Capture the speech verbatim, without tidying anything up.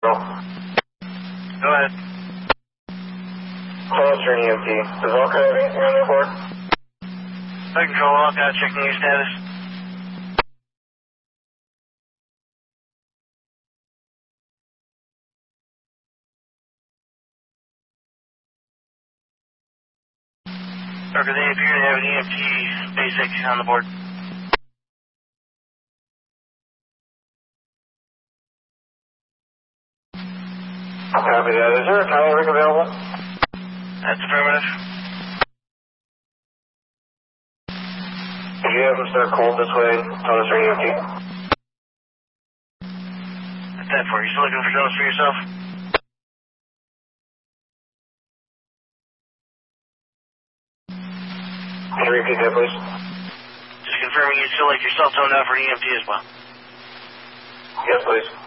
Go ahead. Foster and E M T. Does Alka have anything on their board? I control Alka, checking your status. Or they appear to have an E M T basic on the board. Copy that. Is there a tiny rig available? That's affirmative. Could you have them start cold this way, Tones or E M T? That's that for you. Still looking for zones for yourself? Can you repeat that, please? Just confirming you'd still like your cell tone out for E M T as well. Yes, please.